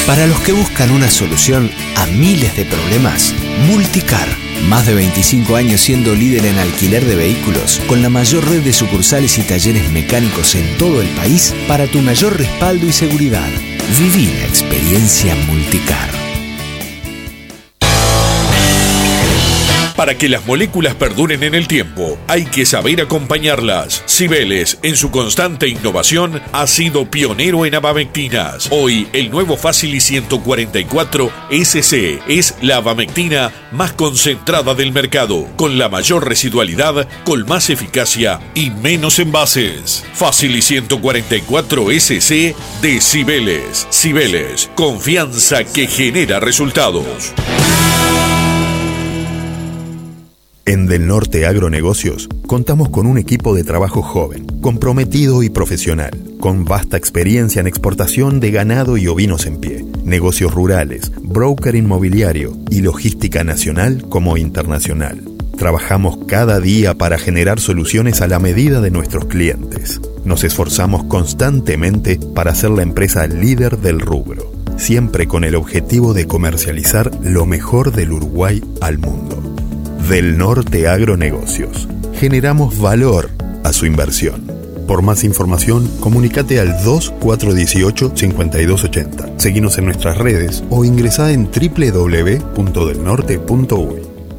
Para los que buscan una solución a miles de problemas, Multicar. Más de 25 años siendo líder en alquiler de vehículos, con la mayor red de sucursales y talleres mecánicos en todo el país para tu mayor respaldo y seguridad. Viví la experiencia Multicar. Para que las moléculas perduren en el tiempo, hay que saber acompañarlas. Cibeles, en su constante innovación, ha sido pionero en abamectinas. Hoy, el nuevo Facili 144 SC es la abamectina más concentrada del mercado, con la mayor residualidad, con más eficacia y menos envases. Facili 144 SC de Cibeles. Cibeles, confianza que genera resultados. En Del Norte Agronegocios contamos con un equipo de trabajo joven, comprometido y profesional, con vasta experiencia en exportación de ganado y ovinos en pie, negocios rurales, broker inmobiliario y logística nacional como internacional. Trabajamos cada día para generar soluciones a la medida de nuestros clientes. Nos esforzamos constantemente para ser la empresa líder del rubro, siempre con el objetivo de comercializar lo mejor del Uruguay al mundo. Del Norte Agronegocios. Generamos valor a su inversión. Por más información, comunícate al 2418-5280. Seguinos en nuestras redes o ingresá en www.delnorte.uy.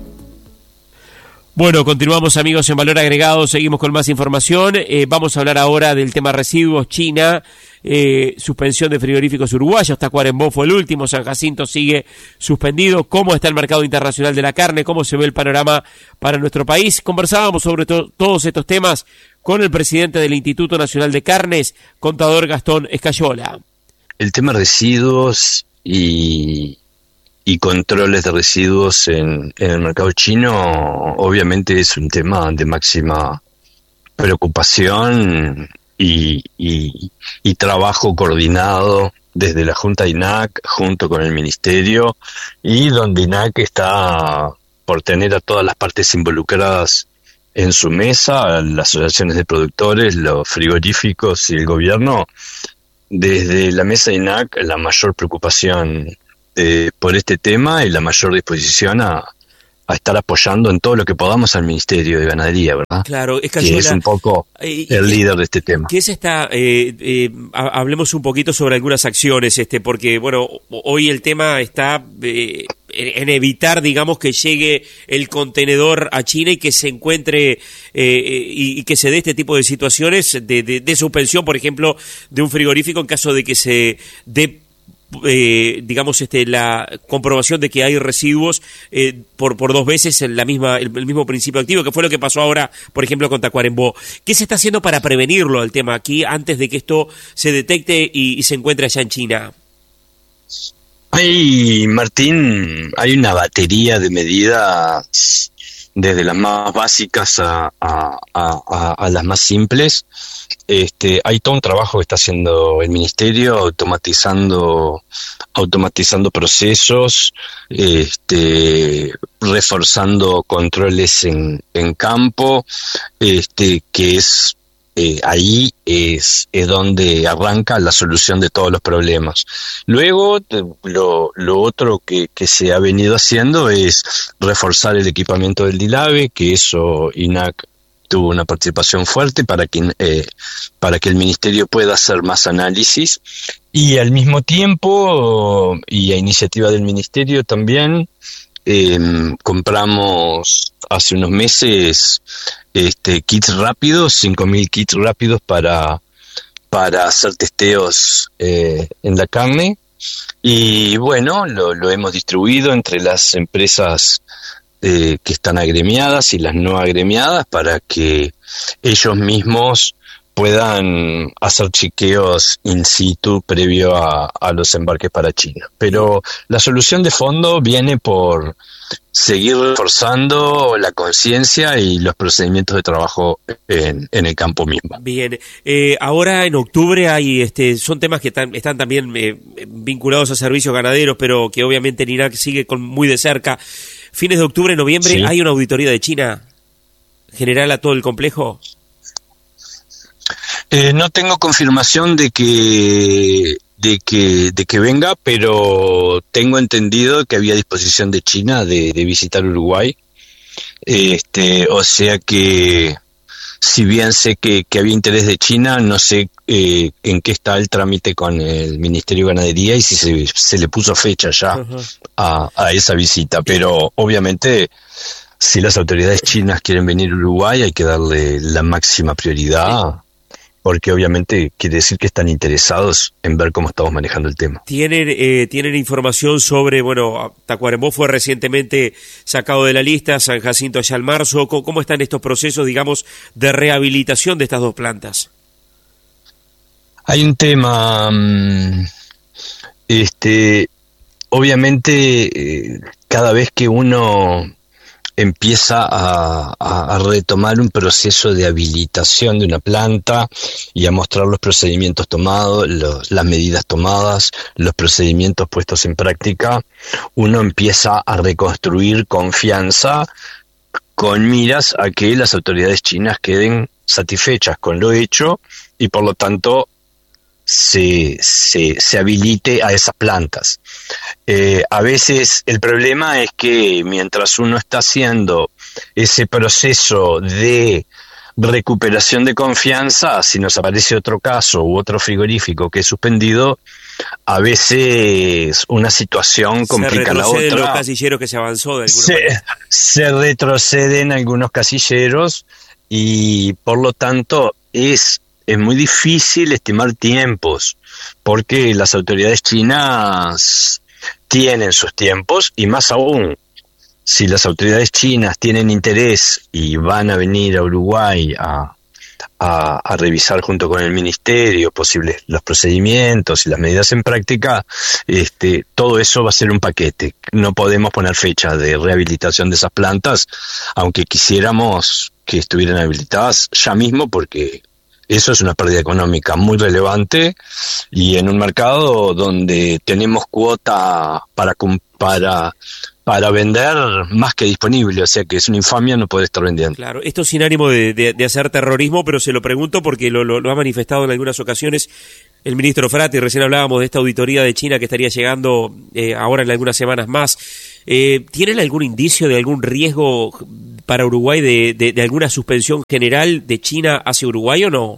Bueno, continuamos, amigos, en Valor Agregado. Seguimos con más información. Vamos a hablar ahora del tema residuos. China, suspensión de frigoríficos uruguayos. Tacuarembó fue el último. San Jacinto sigue suspendido. ¿Cómo está el mercado internacional de la carne? ¿Cómo se ve el panorama para nuestro país? Conversábamos sobre todos estos temas con el presidente del Instituto Nacional de Carnes, contador Gastón Escayola. El tema residuos y controles de residuos en el mercado chino obviamente es un tema de máxima preocupación y trabajo coordinado desde la Junta INAC junto con el Ministerio, y donde INAC está por tener a todas las partes involucradas en su mesa, las asociaciones de productores, los frigoríficos y el gobierno. Desde la mesa INAC la mayor preocupación por este tema y la mayor disposición a estar apoyando en todo lo que podamos al Ministerio de Ganadería, ¿verdad? Claro, que es un poco el líder de este tema. ¿Qué es esta? Hablemos un poquito sobre algunas acciones, porque bueno, hoy el tema está en evitar, digamos, que llegue el contenedor a China y que se encuentre y que se dé este tipo de situaciones de suspensión, por ejemplo, de un frigorífico en caso de que se dé digamos la comprobación de que hay residuos por dos veces el mismo principio activo, que fue lo que pasó ahora, por ejemplo, con Tacuarembó. ¿Qué se está haciendo para prevenirlo el tema aquí antes de que esto se detecte y se encuentre allá en China? Martín, hay una batería de medidas, desde las más básicas a las más simples. Hay todo un trabajo que está haciendo el Ministerio automatizando procesos, reforzando controles en campo, que es ahí es donde arranca la solución de todos los problemas. Luego, lo otro que se ha venido haciendo es reforzar el equipamiento del DILAVE, que eso INAC tuvo una participación fuerte para que el Ministerio pueda hacer más análisis, y al mismo tiempo, y a iniciativa del Ministerio también, compramos hace unos meses kits rápidos, 5.000 kits rápidos para hacer testeos en la carne, y bueno, lo hemos distribuido entre las empresas que están agremiadas y las no agremiadas para que ellos mismos puedan hacer chequeos in situ previo a los embarques para China. Pero la solución de fondo viene por seguir reforzando la conciencia y los procedimientos de trabajo en el campo mismo. Bien, ahora en octubre hay son temas que están también vinculados a servicios ganaderos, pero que obviamente el INAC sigue muy de cerca. Fines de octubre, noviembre, sí. ¿Hay una auditoría de China general a todo el complejo? No tengo confirmación de que de que venga, pero tengo entendido que había disposición de China de visitar Uruguay. O sea que, si bien sé que había interés de China, no sé en qué está el trámite con el Ministerio de Ganadería y si se le puso fecha ya a esa visita. Pero obviamente, si las autoridades chinas quieren venir a Uruguay, hay que darle la máxima prioridad, porque obviamente quiere decir que están interesados en ver cómo estamos manejando el tema. ¿Tienen información sobre, Tacuarembó fue recientemente sacado de la lista, San Jacinto allá en marzo? ¿Cómo están estos procesos, digamos, de rehabilitación de estas dos plantas? Hay un tema, obviamente, cada vez que uno empieza a retomar un proceso de habilitación de una planta y a mostrar los procedimientos tomados, las medidas tomadas, los procedimientos puestos en práctica, uno empieza a reconstruir confianza con miras a que las autoridades chinas queden satisfechas con lo hecho y por lo tanto se habilite a esas plantas. A veces el problema es que mientras uno está haciendo ese proceso de recuperación de confianza, si nos aparece otro caso u otro frigorífico que es suspendido, a veces una situación complica la otra. Se retroceden los casilleros que se avanzó de alguna manera. Se retroceden algunos casilleros y por lo tanto es muy difícil estimar tiempos, porque las autoridades chinas tienen sus tiempos, y más aún, si las autoridades chinas tienen interés y van a venir a Uruguay a revisar junto con el ministerio posibles los procedimientos y las medidas en práctica, todo eso va a ser un paquete. No podemos poner fecha de rehabilitación de esas plantas, aunque quisiéramos que estuvieran habilitadas ya mismo, porque eso es una pérdida económica muy relevante y en un mercado donde tenemos cuota para vender más que disponible, o sea que es una infamia no poder estar vendiendo. Claro, esto sin ánimo de hacer terrorismo, pero se lo pregunto porque lo ha manifestado en algunas ocasiones el ministro Frati. Recién hablábamos de esta auditoría de China que estaría llegando ahora en algunas semanas más. ¿Tienen algún indicio de algún riesgo para Uruguay de alguna suspensión general de China hacia Uruguay o no?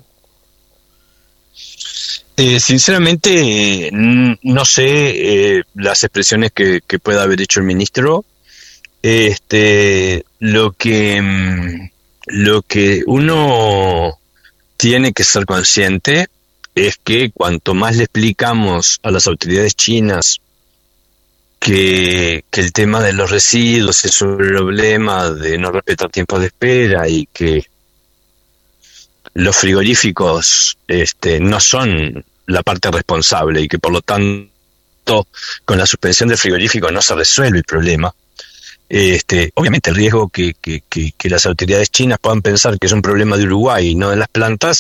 Sinceramente, no sé las expresiones que pueda haber hecho el ministro. Lo que uno tiene que ser consciente es que cuanto más le explicamos a las autoridades chinas que el tema de los residuos es un problema de no respetar tiempos de espera y que los frigoríficos no son la parte responsable y que por lo tanto con la suspensión del frigorífico no se resuelve el problema, obviamente el riesgo que las autoridades chinas puedan pensar que es un problema de Uruguay y no de las plantas,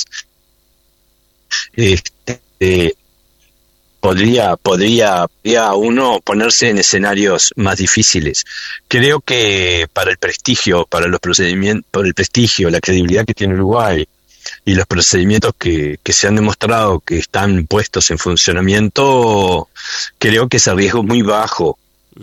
podría uno ponerse en escenarios más difíciles. Creo que para el prestigio, para los procedimientos, por el prestigio, la credibilidad que tiene Uruguay y los procedimientos que se han demostrado que están puestos en funcionamiento, creo que ese riesgo es muy bajo.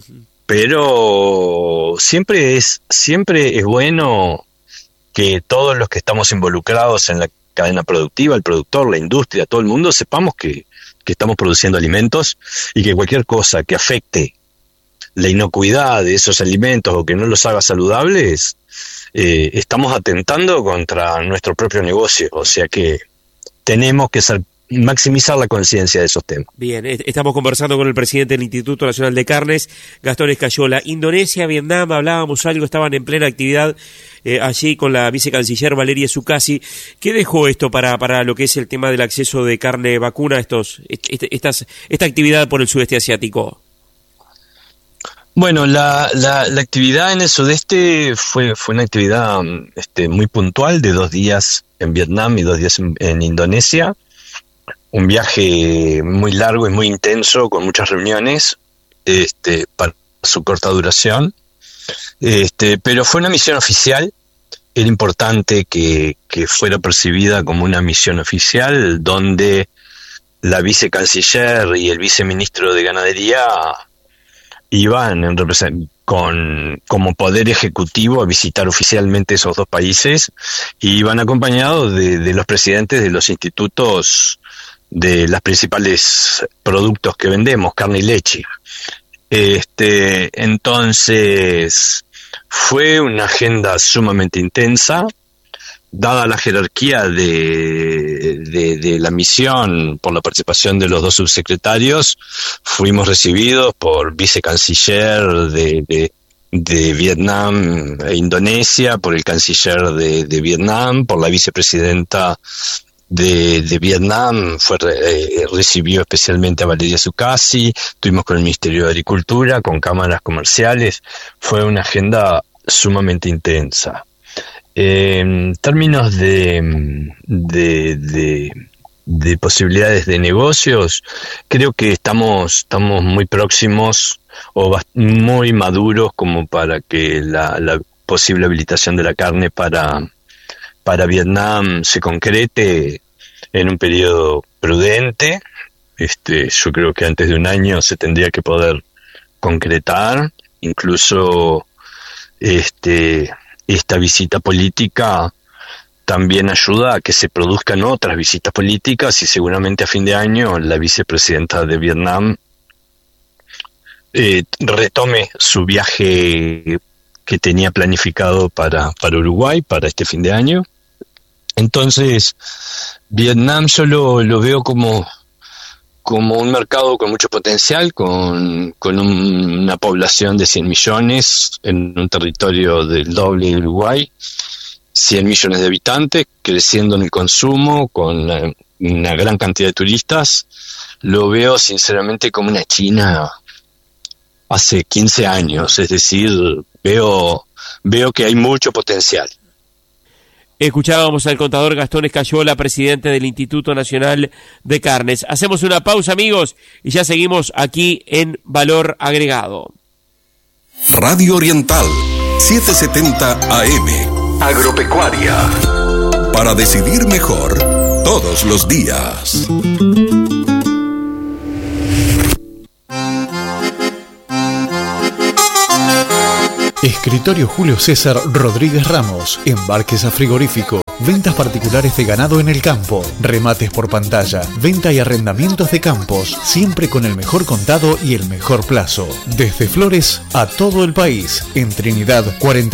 Pero siempre es bueno que todos los que estamos involucrados en la cadena productiva, el productor, la industria, todo el mundo, sepamos que estamos produciendo alimentos y que cualquier cosa que afecte la inocuidad de esos alimentos o que no los haga saludables, estamos atentando contra nuestro propio negocio. O sea que tenemos que maximizar la conciencia de esos temas. Bien, estamos conversando con el presidente del Instituto Nacional de Carnes, Gastón Escayola. Indonesia, Vietnam, hablábamos algo, estaban en plena actividad allí con la vicecanciller Valeria Zuccasi. ¿Qué dejó esto para lo que es el tema del acceso de carne vacuna a esta actividad por el sudeste asiático? Bueno, la actividad en el sudeste fue una actividad muy puntual de 2 días en Vietnam y 2 días en Indonesia. Un viaje muy largo y muy intenso, con muchas reuniones, para su corta duración. Pero fue una misión oficial. Era importante que fuera percibida como una misión oficial, donde la vicecanciller y el viceministro de Ganadería iban como poder ejecutivo a visitar oficialmente esos dos países, y iban acompañados de los presidentes de los institutos de las principales productos que vendemos, carne y leche. Entonces fue una agenda sumamente intensa. Dada la jerarquía de la misión, por la participación de los dos subsecretarios, fuimos recibidos por vicecanciller de Vietnam e Indonesia, por el canciller de Vietnam, por la vicepresidenta de Vietnam, recibió especialmente a Valeria Zuccasi. Estuvimos con el Ministerio de Agricultura, con cámaras comerciales. Fue una agenda sumamente intensa. En términos de posibilidades de negocios, creo que estamos muy próximos o muy maduros como para que la posible habilitación de la carne para Vietnam se concrete en un periodo prudente. Yo creo que antes de un año se tendría que poder concretar. Incluso esta visita política también ayuda a que se produzcan otras visitas políticas, y seguramente a fin de año la vicepresidenta de Vietnam retome su viaje que tenía planificado para Uruguay para este fin de año. Entonces, Vietnam yo lo veo como un mercado con mucho potencial, con una población de 100 millones en un territorio del doble de Uruguay, 100 millones de habitantes, creciendo en el consumo, con una gran cantidad de turistas. Lo veo sinceramente como una China hace 15 años, es decir, veo que hay mucho potencial. Escuchábamos al contador Gastón Escayola, presidente del Instituto Nacional de Carnes. Hacemos una pausa, amigos, y ya seguimos aquí en Valor Agregado. Radio Oriental, 770 AM. Agropecuaria. Para decidir mejor, todos los días. Escritorio Julio César Rodríguez Ramos, embarques a frigorífico, ventas particulares de ganado en el campo, remates por pantalla, venta y arrendamientos de campos, siempre con el mejor contado y el mejor plazo. Desde Flores a todo el país, en Trinidad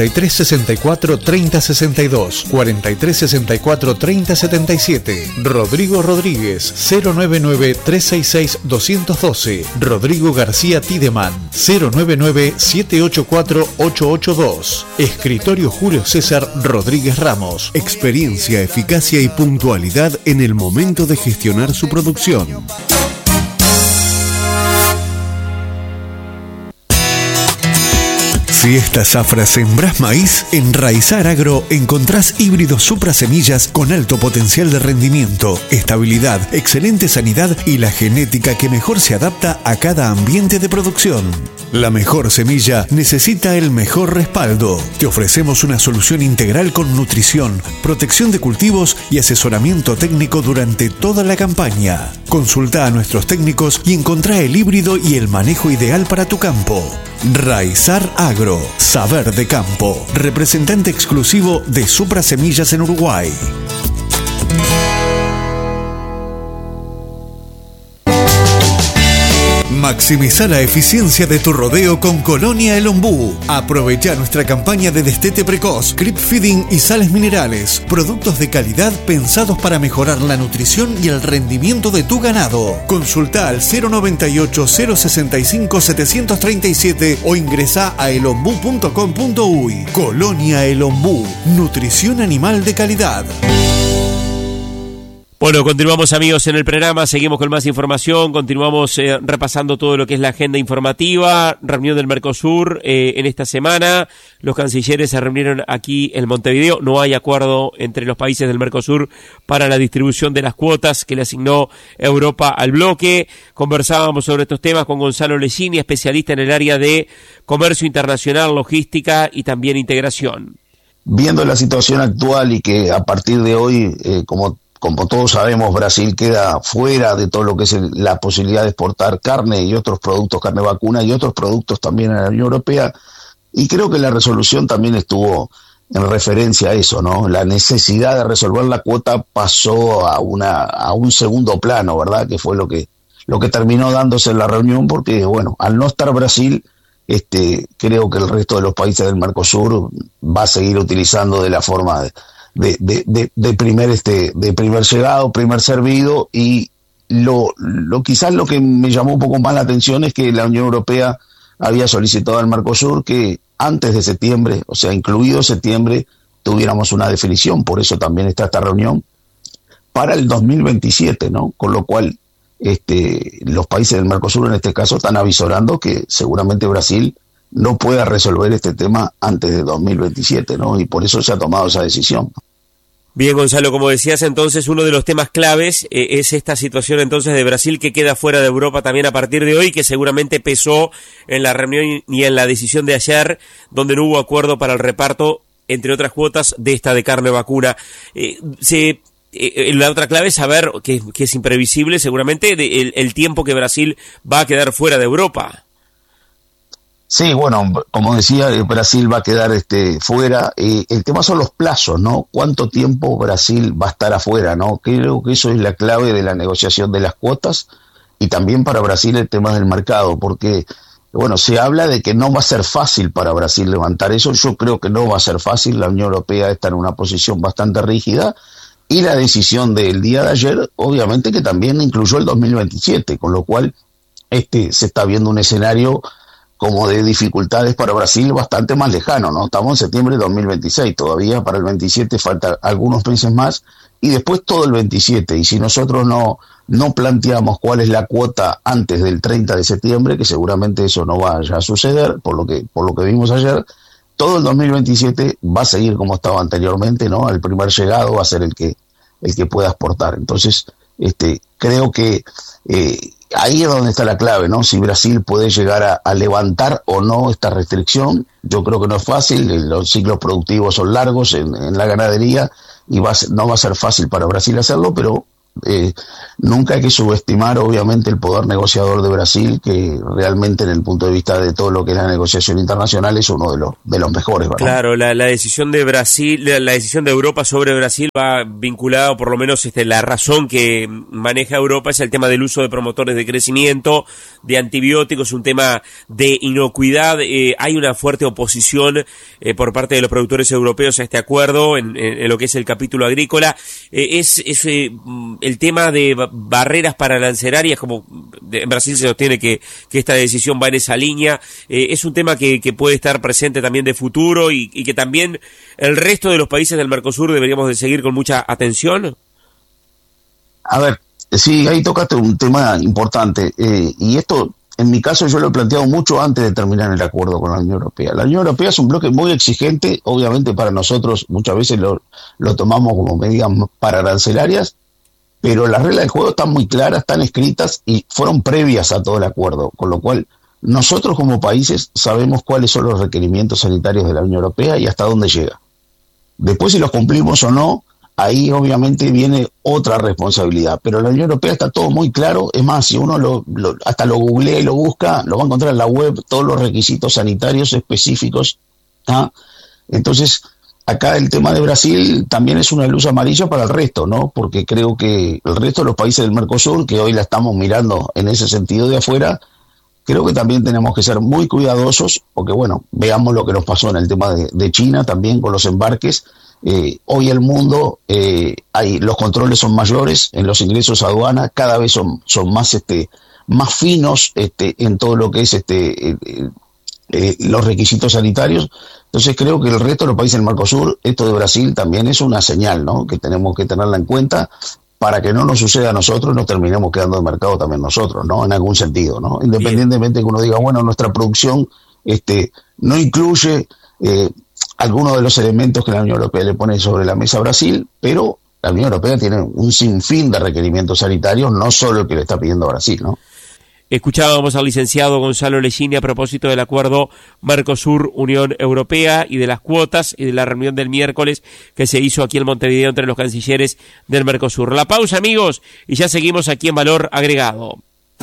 4364-3062, 4364-3077, Rodrigo Rodríguez 099-366-212, Rodrigo García Tideman 099-784-882. Escritorio Julio César Rodríguez Ramos. Experiencia, eficacia y puntualidad en el momento de gestionar su producción. Si esta zafra sembrás maíz, en Raizar Agro encontrás híbridos Supra semillas con alto potencial de rendimiento, estabilidad, excelente sanidad y la genética que mejor se adapta a cada ambiente de producción. La mejor semilla necesita el mejor respaldo. Te ofrecemos una solución integral con nutrición, protección de cultivos y asesoramiento técnico durante toda la campaña. Consulta a nuestros técnicos y encontrá el híbrido y el manejo ideal para tu campo. Raizar Agro, saber de campo, representante exclusivo de Supra Semillas en Uruguay. Maximiza la eficiencia de tu rodeo con Colonia El Ombú. Aprovecha nuestra campaña de destete precoz, creep feeding y sales minerales. Productos de calidad pensados para mejorar la nutrición y el rendimiento de tu ganado. Consulta al 098-065-737 o ingresa a elombú.com.uy. Colonia El Ombú, nutrición animal de calidad. Bueno, continuamos, amigos, en el programa, seguimos con más información, continuamos repasando todo lo que es la agenda informativa, reunión del Mercosur en esta semana, los cancilleres se reunieron aquí en Montevideo, no hay acuerdo entre los países del Mercosur para la distribución de las cuotas que le asignó Europa al bloque. Conversábamos sobre estos temas con Gonzalo Leggini, especialista en el área de comercio internacional, logística y también integración. Viendo la situación actual y que a partir de hoy, como como todos sabemos, Brasil queda fuera de todo lo que es la posibilidad de exportar carne y otros productos, carne vacuna y otros productos también a la Unión Europea, y creo que la resolución también estuvo en referencia a eso, ¿no? La necesidad de resolver la cuota pasó a un segundo plano, ¿verdad? Que fue lo que terminó dándose en la reunión, porque, bueno, al no estar Brasil, creo que el resto de los países del Mercosur va a seguir utilizando de la forma de primer llegado, primer servido, y quizás lo que me llamó un poco más la atención es que la Unión Europea había solicitado al Mercosur que antes de septiembre, o sea, incluido septiembre, tuviéramos una definición, por eso también está esta reunión, para el 2027, ¿no? Con lo cual, los países del Mercosur en este caso están avisorando que seguramente Brasil no pueda resolver este tema antes de 2027, ¿no? Y por eso se ha tomado esa decisión. Bien, Gonzalo, como decías entonces, uno de los temas claves es esta situación entonces de Brasil que queda fuera de Europa también a partir de hoy, que seguramente pesó en la reunión y en la decisión de ayer, donde no hubo acuerdo para el reparto, entre otras cuotas, de esta de carne vacuna. La otra clave es saber, que es imprevisible seguramente, el tiempo que Brasil va a quedar fuera de Europa. Sí, bueno, como decía, Brasil va a quedar fuera. El tema son los plazos, ¿no? ¿Cuánto tiempo Brasil va a estar afuera, no? Creo que eso es la clave de la negociación de las cuotas, y también para Brasil el tema del mercado, porque, bueno, se habla de que no va a ser fácil para Brasil levantar eso. Yo creo que no va a ser fácil. La Unión Europea está en una posición bastante rígida, y la decisión del día de ayer, obviamente que también incluyó el 2027, con lo cual se está viendo un escenario como de dificultades para Brasil bastante más lejano, ¿no? Estamos en septiembre de 2026, todavía para el 27 faltan algunos meses más, y después todo el 27, y si nosotros no planteamos cuál es la cuota antes del 30 de septiembre, que seguramente eso no vaya a suceder, por lo que vimos ayer, todo el 2027 va a seguir como estaba anteriormente, ¿no? El primer llegado va a ser el que pueda exportar. Entonces, creo que ahí es donde está la clave, ¿no? Si Brasil puede llegar a levantar o no esta restricción. Yo creo que no es fácil, los ciclos productivos son largos en la ganadería, y no va a ser fácil para Brasil hacerlo, pero nunca hay que subestimar, obviamente, el poder negociador de Brasil, que realmente en el punto de vista de todo lo que es la negociación internacional es uno de los mejores, ¿verdad? Claro, la decisión de Brasil, la decisión de Europa sobre Brasil va vinculada, o por lo menos la razón que maneja Europa es el tema del uso de promotores de crecimiento, de antibióticos, un tema de inocuidad. Hay una fuerte oposición por parte de los productores europeos a este acuerdo en lo que es el capítulo agrícola. El tema de barreras para arancelarias, como en Brasil se sostiene que esta decisión va en esa línea, es un tema que puede estar presente también de futuro, y que también el resto de los países del Mercosur deberíamos de seguir con mucha atención. A ver, sí, ahí tocaste un tema importante, y esto, en mi caso, yo lo he planteado mucho antes de terminar el acuerdo con la Unión Europea. La Unión Europea es un bloque muy exigente, obviamente para nosotros muchas veces lo tomamos como medidas para arancelarias, pero las reglas del juego están muy claras, están escritas y fueron previas a todo el acuerdo, con lo cual nosotros como países sabemos cuáles son los requerimientos sanitarios de la Unión Europea y hasta dónde llega. Después, si los cumplimos o no, ahí obviamente viene otra responsabilidad, pero la Unión Europea está todo muy claro. Es más, si uno hasta lo googlea y lo busca, lo va a encontrar en la web, todos los requisitos sanitarios específicos, ¿ah? Entonces, acá el tema de Brasil también es una luz amarilla para el resto, ¿no? Porque creo que el resto de los países del Mercosur, que hoy la estamos mirando en ese sentido de afuera, creo que también tenemos que ser muy cuidadosos, porque bueno, veamos lo que nos pasó en el tema de China también con los embarques. Hoy el mundo, los controles son mayores en los ingresos a aduana, cada vez son más finos en todo lo que es los requisitos sanitarios. Entonces creo que el resto de los países del Mercosur, esto de Brasil también es una señal, ¿no? Que tenemos que tenerla en cuenta para que no nos suceda a nosotros, nos terminemos quedando de mercado también nosotros, ¿no? En algún sentido, ¿no? Independientemente de que uno diga, bueno, nuestra producción no incluye algunos de los elementos que la Unión Europea le pone sobre la mesa a Brasil, pero la Unión Europea tiene un sinfín de requerimientos sanitarios, no solo el que le está pidiendo a Brasil, ¿no? Escuchábamos al licenciado Gonzalo Lechini a propósito del acuerdo Mercosur-Unión Europea y de las cuotas y de la reunión del miércoles que se hizo aquí en Montevideo entre los cancilleres del Mercosur. La pausa, amigos, y ya seguimos aquí en Valor Agregado.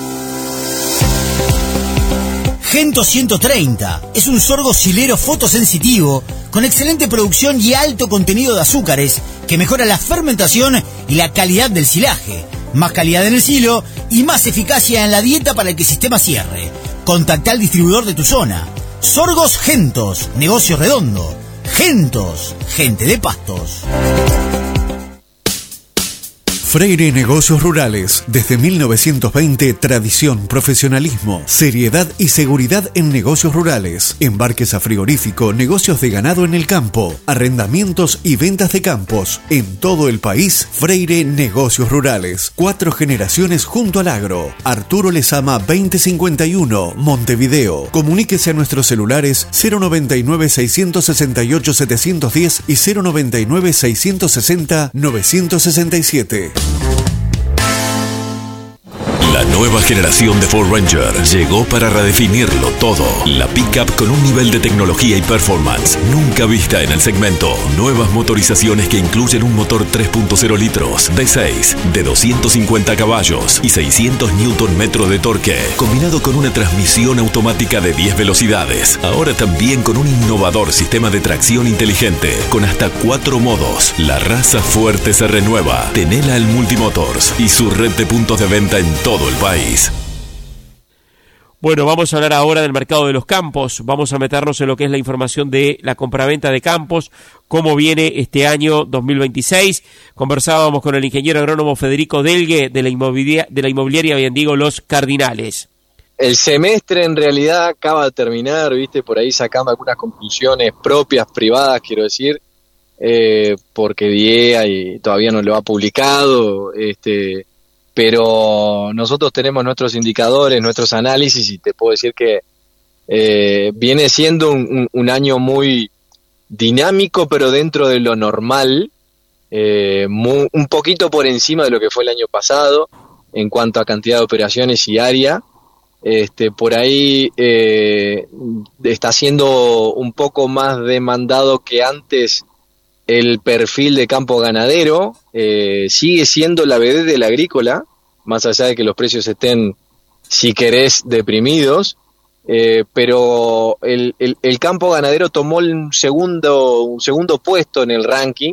Gento 130 es un sorgo silero fotosensitivo con excelente producción y alto contenido de azúcares que mejora la fermentación y la calidad del silaje. Más calidad en el silo y más eficacia en la dieta para que el sistema cierre. Contacta al distribuidor de tu zona. Sorgos Gentos, negocio redondo. Gentos, gente de Pastos. Freire Negocios Rurales. Desde 1920, tradición, profesionalismo, seriedad y seguridad en negocios rurales. Embarques a frigorífico, negocios de ganado en el campo, arrendamientos y ventas de campos. En todo el país, Freire Negocios Rurales. 4 generaciones junto al agro. Arturo Lezama 2051, Montevideo. Comuníquese a nuestros celulares 099-668-710 y 099-660-967. La nueva generación de Ford Ranger llegó para redefinirlo todo. La pickup con un nivel de tecnología y performance nunca vista en el segmento. Nuevas motorizaciones que incluyen un motor 3.0 litros, V6, de 250 caballos y 600 Nm de torque, combinado con una transmisión automática de 10 velocidades. Ahora también con un innovador sistema de tracción inteligente, con hasta 4 modos. La raza fuerte se renueva. Tenela al Multimotors y su red de puntos de venta en todo el país. Bueno, vamos a hablar ahora del mercado de los campos. Vamos a meternos en lo que es la información de la compraventa de campos, cómo viene este año 2026. Conversábamos con el ingeniero agrónomo Federico Delgue de la inmobiliaria Biendigo Los Cardinales. El semestre en realidad acaba de terminar, viste, por ahí sacando algunas conclusiones propias, privadas, quiero decir, porque DIEA y todavía no lo ha publicado, pero nosotros tenemos nuestros indicadores, nuestros análisis, y te puedo decir que viene siendo un año muy dinámico, pero dentro de lo normal, un poquito por encima de lo que fue el año pasado en cuanto a cantidad de operaciones y área. Por ahí está siendo un poco más demandado que antes el perfil de campo ganadero. Sigue siendo la vedette del agrícola, más allá de que los precios estén, si querés, deprimidos, pero el campo ganadero tomó un segundo puesto en el ranking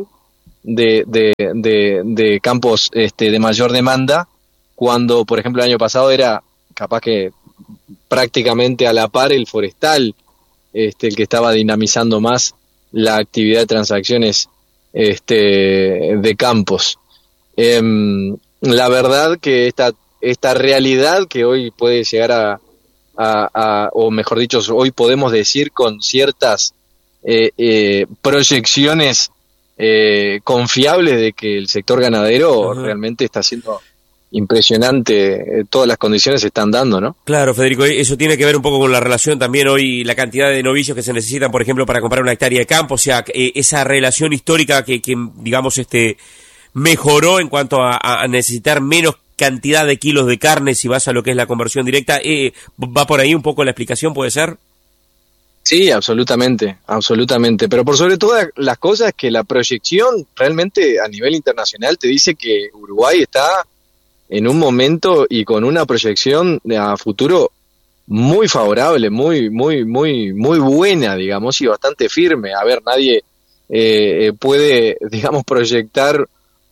de campos de mayor demanda, cuando, por ejemplo, el año pasado era capaz que prácticamente a la par el forestal, el que estaba dinamizando más la actividad de transacciones de campos. La verdad que esta realidad que hoy puede llegar o mejor dicho, hoy podemos decir con ciertas proyecciones confiables de que el sector ganadero realmente está siendo impresionante, todas las condiciones se están dando, ¿no? Claro, Federico, eso tiene que ver un poco con la relación también hoy, la cantidad de novicios que se necesitan, por ejemplo, para comprar una hectárea de campo, o sea, esa relación histórica que digamos, mejoró en cuanto a necesitar menos cantidad de kilos de carne si vas a lo que es la conversión directa. ¿Va por ahí un poco la explicación, puede ser? Sí, absolutamente, pero por sobre todas las cosas que la proyección realmente a nivel internacional te dice que Uruguay está en un momento y con una proyección a futuro muy favorable, muy buena, digamos, y bastante firme. A ver, nadie puede, digamos, proyectar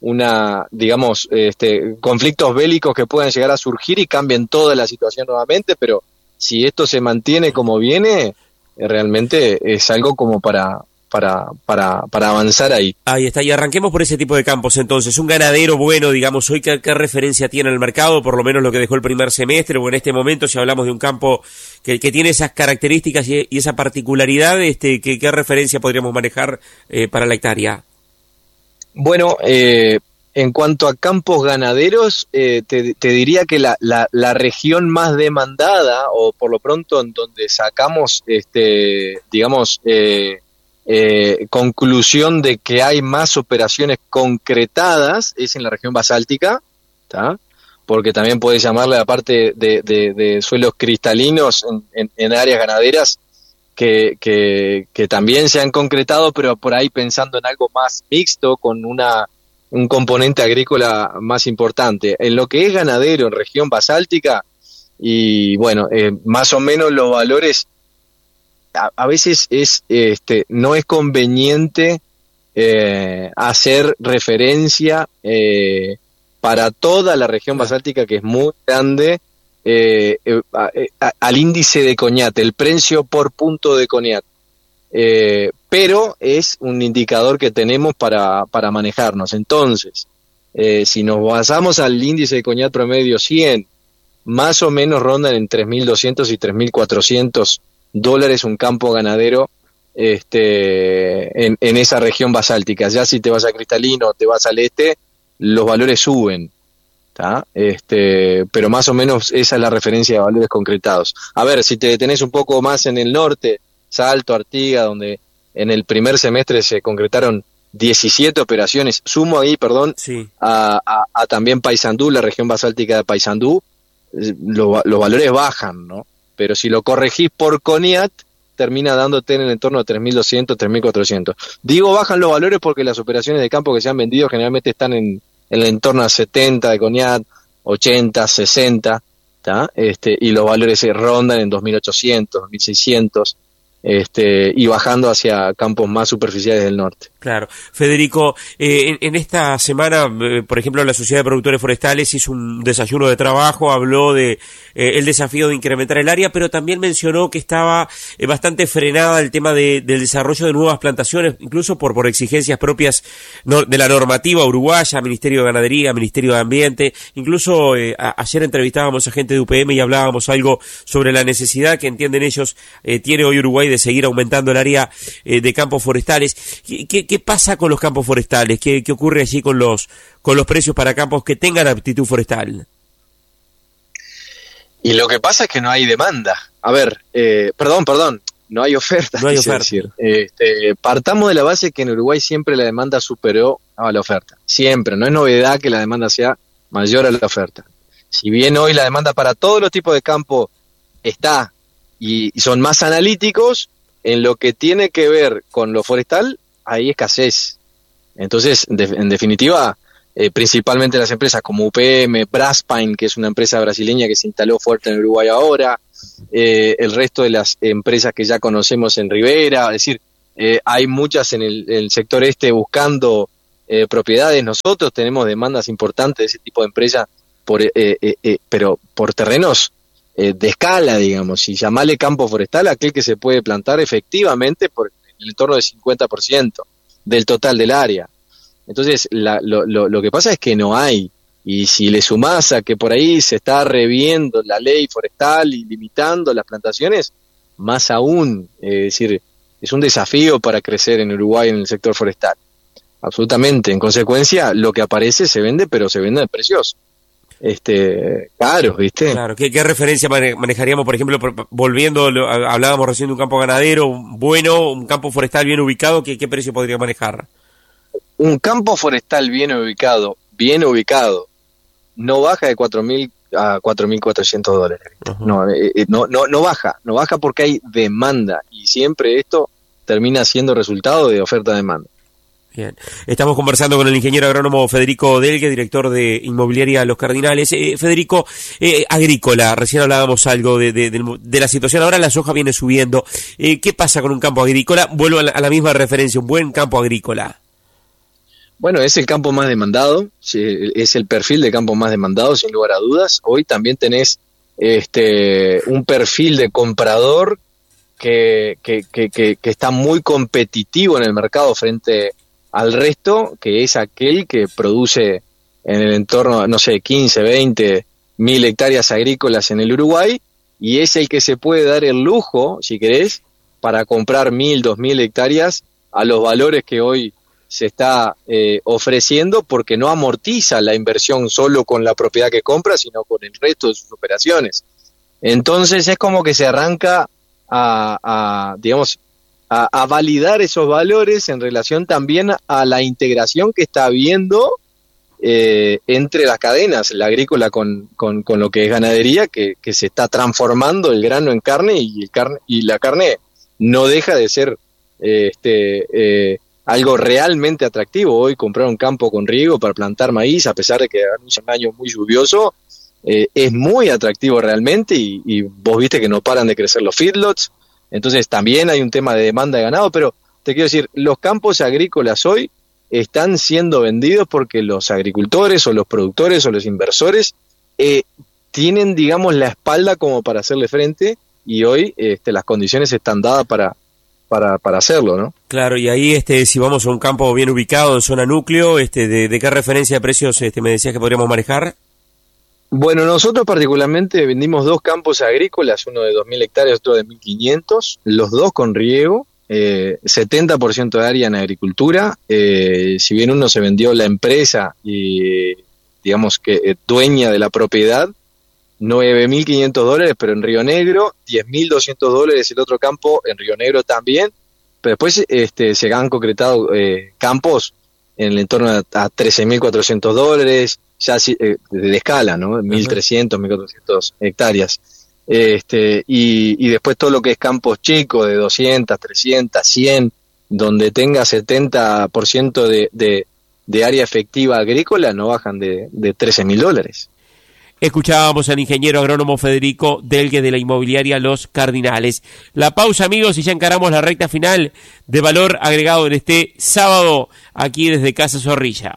conflictos bélicos que puedan llegar a surgir y cambien toda la situación nuevamente, pero si esto se mantiene como viene, realmente es algo como para avanzar ahí. Ahí está, y arranquemos por ese tipo de campos entonces. Un ganadero bueno, digamos, hoy, ¿qué referencia tiene en el mercado? Por lo menos lo que dejó el primer semestre, o en este momento, si hablamos de un campo que tiene esas características y esa particularidad, ¿qué referencia podríamos manejar para la hectárea? Bueno, en cuanto a campos ganaderos, te diría que la región más demandada, o por lo pronto en donde sacamos, conclusión de que hay más operaciones concretadas, es en la región basáltica, ¿tá? porque también puede llamarle la parte de suelos cristalinos en áreas ganaderas que también se han concretado, pero por ahí pensando en algo más mixto, con un componente agrícola más importante. En lo que es ganadero en región basáltica, y bueno, más o menos los valores, a veces no es conveniente hacer referencia para toda la región basáltica, que es muy grande, al índice de coñat, el precio por punto de coñat, pero es un indicador que tenemos para manejarnos. Entonces, si nos basamos al índice de coñat promedio 100, más o menos rondan en $3.200 y $3.400 un campo ganadero en esa región basáltica. Ya si te vas a cristalino, te vas al este, los valores suben, ¿tá? Pero más o menos esa es la referencia de valores concretados. A ver, si te detenés un poco más en el norte, Salto, Artigas, donde en el primer semestre se concretaron 17 operaciones, sumo ahí, sí, a también Paysandú, la región basáltica de Paysandú, los valores bajan, ¿no? Pero si lo corregís por coñat, termina dándote en el entorno de 3.200, 3.400. Digo bajan los valores porque las operaciones de campo que se han vendido generalmente están en el entorno a 70 de coñat, 80, 60, ¿tá? Y los valores se rondan en 2.800, 2.600, y bajando hacia campos más superficiales del norte. Claro. Federico, en esta semana, por ejemplo, la Sociedad de Productores Forestales hizo un desayuno de trabajo, habló de el desafío de incrementar el área, pero también mencionó que estaba bastante frenada el tema del desarrollo de nuevas plantaciones, incluso por exigencias propias de la normativa uruguaya, Ministerio de Ganadería, Ministerio de Ambiente. Incluso ayer entrevistábamos a gente de UPM y hablábamos algo sobre la necesidad que entienden ellos tiene hoy Uruguay de seguir aumentando el área de campos forestales. ¿Qué pasa con los campos forestales? ¿Qué ocurre allí con los precios para campos que tengan aptitud forestal? Y lo que pasa es que no hay demanda. A ver, perdón, no hay oferta. No hay oferta. Decir. Partamos de la base que en Uruguay siempre la demanda superó a la oferta. Siempre, no es novedad que la demanda sea mayor a la oferta. Si bien hoy la demanda para todos los tipos de campo está y son más analíticos, en lo que tiene que ver con lo forestal, hay escasez. Entonces, en definitiva, principalmente las empresas como UPM, Braspain, que es una empresa brasileña que se instaló fuerte en Uruguay ahora, el resto de las empresas que ya conocemos en Rivera, es decir, hay muchas en el sector buscando propiedades. Nosotros tenemos demandas importantes de ese tipo de empresas, pero por terrenos de escala, digamos, y llamarle campo forestal aquel que se puede plantar efectivamente por el entorno del 50% del total del área. Entonces, lo que pasa es que no hay, y si le sumás a que por ahí se está reviendo la ley forestal y limitando las plantaciones, más aún, es decir, es un desafío para crecer en Uruguay en el sector forestal. Absolutamente. En consecuencia, lo que aparece se vende, pero se vende a precios caros, ¿viste? Claro. ¿Qué referencia manejaríamos, por ejemplo, volviendo, hablábamos recién de un campo ganadero bueno, un campo forestal bien ubicado, ¿qué precio podría manejar? Un campo forestal bien ubicado, no baja de $4.000 a $4.400. Uh-huh. No baja porque hay demanda, y siempre esto termina siendo resultado de oferta-demanda. Bien, estamos conversando con el ingeniero agrónomo Federico Delgue, director de Inmobiliaria Los Cardinales. Federico, agrícola, recién hablábamos algo de la situación, ahora la soja viene subiendo. ¿Qué pasa con un campo agrícola? Vuelvo a la misma referencia, un buen campo agrícola. Bueno, es el campo más demandado, es el perfil de campo más demandado, sin lugar a dudas. Hoy también tenés un perfil de comprador que está muy competitivo en el mercado frente al resto, que es aquel que produce en el entorno, 15, 20 mil hectáreas agrícolas en el Uruguay, y es el que se puede dar el lujo, si querés, para comprar 1.000, 2.000 hectáreas a los valores que hoy se está ofreciendo, porque no amortiza la inversión solo con la propiedad que compra, sino con el resto de sus operaciones. Entonces es como que se arranca a validar esos valores en relación también a la integración que está habiendo entre las cadenas, la agrícola con lo que es ganadería, que se está transformando el grano en carne y la carne no deja de ser algo realmente atractivo. Hoy comprar un campo con riego para plantar maíz, a pesar de que es un año muy lluvioso, es muy atractivo realmente, y vos viste que no paran de crecer los feedlots. Entonces también hay un tema de demanda de ganado, pero te quiero decir, los campos agrícolas hoy están siendo vendidos porque los agricultores o los productores o los inversores tienen, digamos, la espalda como para hacerle frente, y hoy las condiciones están dadas para hacerlo, ¿no? Claro, y ahí si vamos a un campo bien ubicado en zona núcleo, ¿de qué referencia de precios me decías que podríamos manejar? Bueno, nosotros particularmente vendimos 2 campos agrícolas, uno de 2.000 hectáreas, otro de 1.500, los 2 con riego, 70% de área en agricultura. Si bien uno se vendió la empresa y digamos que dueña de la propiedad, $9.500, pero en Río Negro, $10.200 el otro campo en Río Negro también, pero después se han concretado campos en el entorno a $13.400, ya de escala, ¿no? 1.300, 1.400 hectáreas. Y después todo lo que es campos chicos de 200, 300, 100, donde tenga 70% de área efectiva agrícola, no bajan de $13.000. Escuchábamos al ingeniero agrónomo Federico Delgue de la inmobiliaria Los Cardinales. La pausa, amigos, y ya encaramos la recta final de Valor Agregado en este sábado, aquí desde Casa Zorrilla.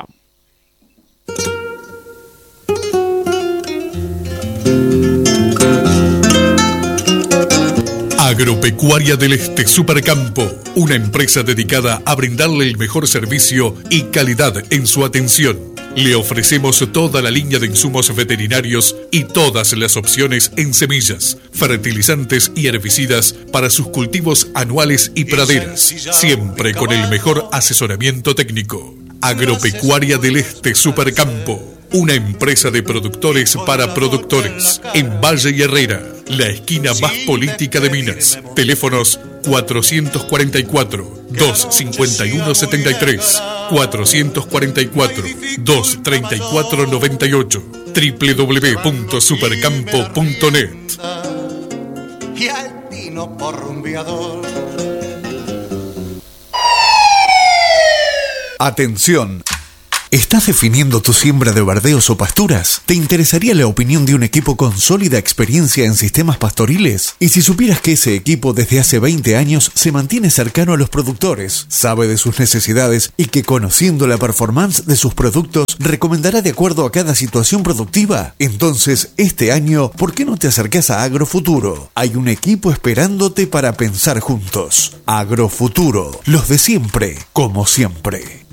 Agropecuaria del Este Supercampo, una empresa dedicada a brindarle el mejor servicio y calidad en su atención. Le ofrecemos toda la línea de insumos veterinarios y todas las opciones en semillas, fertilizantes y herbicidas para sus cultivos anuales y praderas, siempre con el mejor asesoramiento técnico. Agropecuaria del Este Supercampo, una empresa de productores para productores, en Valle y Herrera, la esquina más política de Minas. Teléfonos 444-251-73, 444-234-98, www.supercampo.net. Y al tino porrumbeador. Atención. ¿Estás definiendo tu siembra de verdeos o pasturas? ¿Te interesaría la opinión de un equipo con sólida experiencia en sistemas pastoriles? Y si supieras que ese equipo desde hace 20 años se mantiene cercano a los productores, sabe de sus necesidades y que conociendo la performance de sus productos recomendará de acuerdo a cada situación productiva? Entonces, este año, ¿por qué no te acercas a Agrofuturo? Hay un equipo esperándote para pensar juntos. Agrofuturo, los de siempre, como siempre.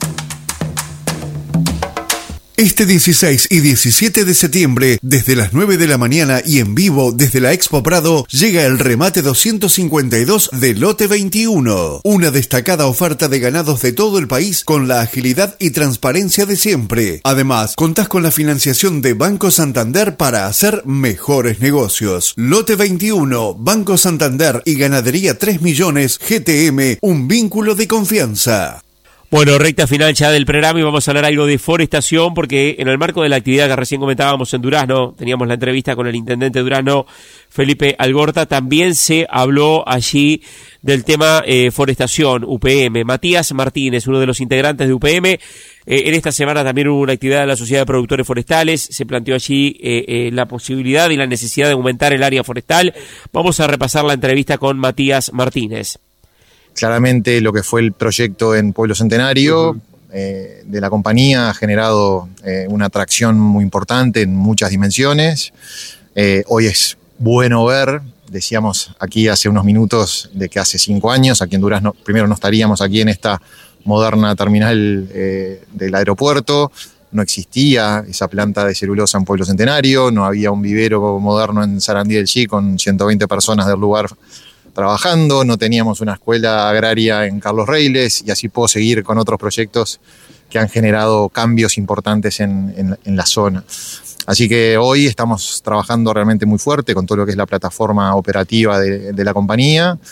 Este 16 y 17 de septiembre, desde las 9 de la mañana y en vivo desde la Expo Prado, llega el remate 252 de Lote 21. Una destacada oferta de ganados de todo el país con la agilidad y transparencia de siempre. Además, contás con la financiación de Banco Santander para hacer mejores negocios. Lote 21, Banco Santander y Ganadería 3 Millones, GTM, un vínculo de confianza. Bueno, recta final ya del programa y vamos a hablar algo de forestación, porque en el marco de la actividad que recién comentábamos en Durazno, teníamos la entrevista con el intendente de Durazno, Felipe Algorta, también se habló allí del tema forestación, UPM. Matías Martínez, uno de los integrantes de UPM, en esta semana también hubo una actividad de la Sociedad de Productores Forestales, se planteó allí la posibilidad y la necesidad de aumentar el área forestal. Vamos a repasar la entrevista con Matías Martínez. Claramente lo que fue el proyecto en Pueblo Centenario de la compañía ha generado una atracción muy importante en muchas dimensiones. Hoy es bueno ver, decíamos aquí hace unos minutos, de que hace 5 años aquí en Durazno, primero no estaríamos aquí en esta moderna terminal del aeropuerto, no existía esa planta de celulosa en Pueblo Centenario, no había un vivero moderno en Sarandí del Chi con 120 personas del lugar trabajando, no teníamos una escuela agraria en Carlos Reiles, y así puedo seguir con otros proyectos que han generado cambios importantes en la zona. Así que hoy estamos trabajando realmente muy fuerte con todo lo que es la plataforma operativa de la compañía,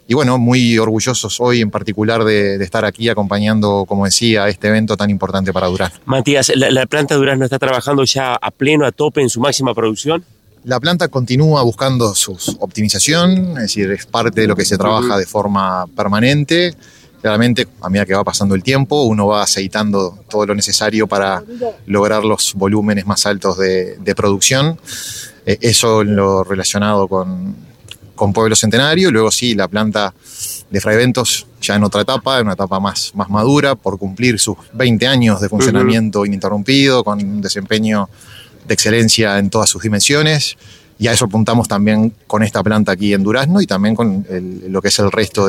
Y bueno, muy orgullosos hoy en particular de estar aquí acompañando, como decía, este evento tan importante para Durazno. Matías, ¿la planta de Durazno está trabajando ya a pleno, a tope en su máxima producción? La planta continúa buscando su optimización, es decir, es parte de lo que se trabaja de forma permanente. Claramente, a medida que va pasando el tiempo, uno va aceitando todo lo necesario para lograr los volúmenes más altos de producción. Eso en lo relacionado con Pueblo Centenario. Luego sí, la planta de Fraiventos ya en otra etapa, en una etapa más madura, por cumplir sus 20 años de funcionamiento ininterrumpido, con un desempeño de excelencia en todas sus dimensiones, y a eso apuntamos también con esta planta aquí en Durazno y también con lo que es el resto de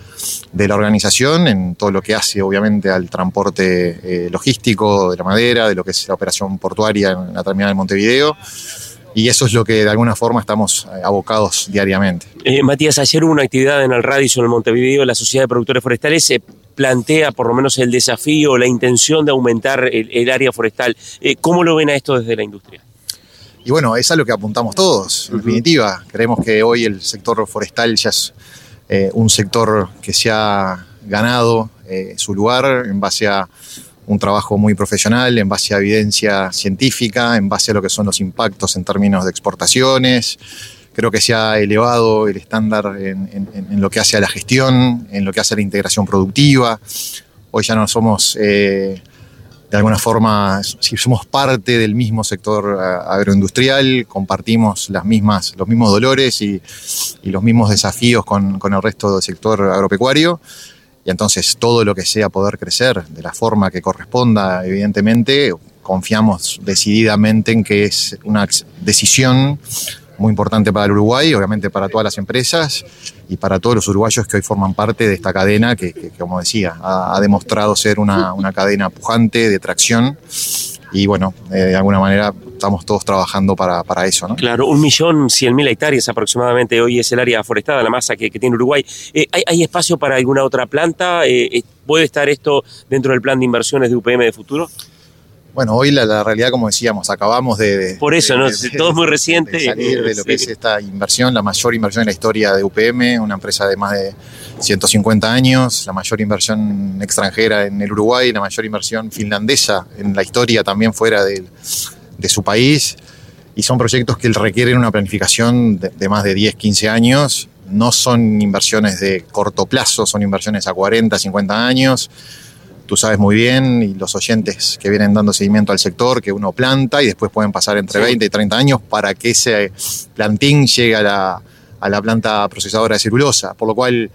la organización, en todo lo que hace obviamente al transporte logístico de la madera, de lo que es la operación portuaria en la terminal de Montevideo, y eso es lo que de alguna forma estamos abocados diariamente. Matías, ayer hubo una actividad en el Radisson, en Montevideo. La Sociedad de Productores Forestales plantea por lo menos el desafío, la intención de aumentar el área forestal. ¿Cómo lo ven a esto desde la industria? Y bueno, es a lo que apuntamos todos, en definitiva. Creemos que hoy el sector forestal ya es un sector que se ha ganado su lugar en base a un trabajo muy profesional, en base a evidencia científica, en base a lo que son los impactos en términos de exportaciones. Creo que se ha elevado el estándar en lo que hace a la gestión, en lo que hace a la integración productiva. Hoy ya no somos, de alguna forma, si somos parte del mismo sector agroindustrial, compartimos los mismos dolores y los mismos desafíos con el resto del sector agropecuario. Y entonces todo lo que sea poder crecer de la forma que corresponda, evidentemente, confiamos decididamente en que es una decisión muy importante para el Uruguay, obviamente para todas las empresas y para todos los uruguayos que hoy forman parte de esta cadena que como decía, ha demostrado ser una cadena pujante de tracción. Y bueno, de alguna manera estamos todos trabajando para eso, ¿no? Claro, 1.100.000 hectáreas aproximadamente hoy es el área forestada, la masa que tiene Uruguay. ¿Hay espacio para alguna otra planta? ¿Puede estar esto dentro del plan de inversiones de UPM de futuro? Bueno, hoy la realidad, como decíamos, acabamos Por eso, ¿no? Todo es muy reciente. De salir de lo que es esta inversión, la mayor inversión en la historia de UPM, una empresa de más de 150 años, la mayor inversión extranjera en el Uruguay, la mayor inversión finlandesa en la historia también fuera de su país. Y son proyectos que requieren una planificación de más de 10, 15 años. No son inversiones de corto plazo, son inversiones a 40, 50 años. Tú sabes muy bien, y los oyentes que vienen dando seguimiento al sector, que uno planta y después pueden pasar entre 20 y 30 años para que ese plantín llegue a la planta procesadora de celulosa. Por lo cual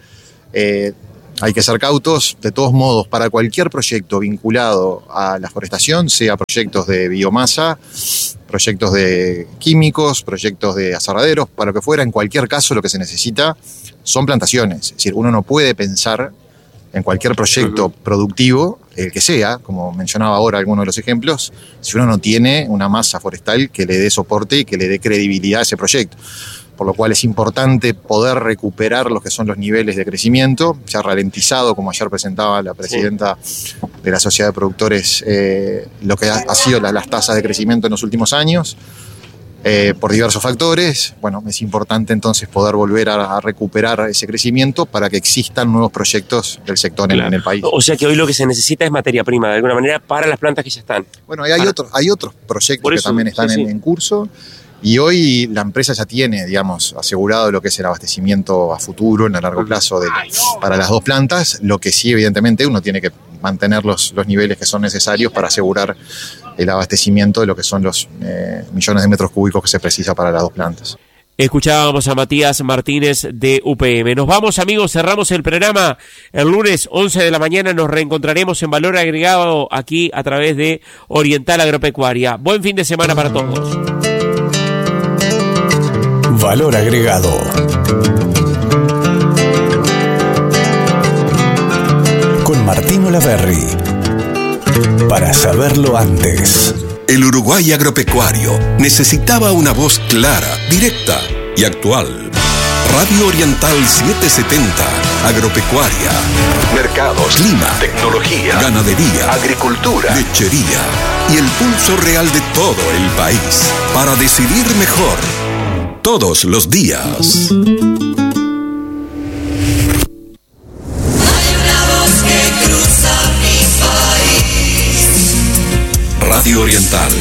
hay que ser cautos. De todos modos, para cualquier proyecto vinculado a la forestación, sea proyectos de biomasa, proyectos de químicos, proyectos de aserraderos, para lo que fuera, en cualquier caso lo que se necesita son plantaciones. Es decir, uno no puede pensar en cualquier proyecto productivo, el que sea, como mencionaba ahora algunos de los ejemplos, si uno no tiene una masa forestal que le dé soporte y que le dé credibilidad a ese proyecto. Por lo cual es importante poder recuperar los que son los niveles de crecimiento. Se ha ralentizado, como ayer presentaba la presidenta de la Sociedad de Productores, lo que ha sido las tasas de crecimiento en los últimos años. Por diversos factores. Bueno, es importante entonces poder volver a recuperar ese crecimiento para que existan nuevos proyectos del sector en el país. O sea que hoy lo que se necesita es materia prima, de alguna manera, para las plantas que ya están. Bueno, hay otros proyectos que también están en curso, y hoy la empresa ya tiene, digamos, asegurado lo que es el abastecimiento a futuro, en el largo plazo, para las dos plantas. Lo que sí, evidentemente, uno tiene que mantener los niveles que son necesarios para asegurar el abastecimiento de lo que son los millones de metros cúbicos que se precisa para las dos plantas. Escuchábamos a Matías Martínez de UPM. Nos vamos, amigos, cerramos el programa. El lunes 11 de la mañana nos reencontraremos en Valor Agregado aquí a través de Oriental Agropecuaria. Buen fin de semana para todos. Valor Agregado. Con Martín Olaverri. Para saberlo antes. El Uruguay agropecuario necesitaba una voz clara, directa y actual. Radio Oriental 770, agropecuaria, mercados, clima, tecnología, ganadería, agricultura, lechería y el pulso real de todo el país. Para decidir mejor, todos los días. Oriental.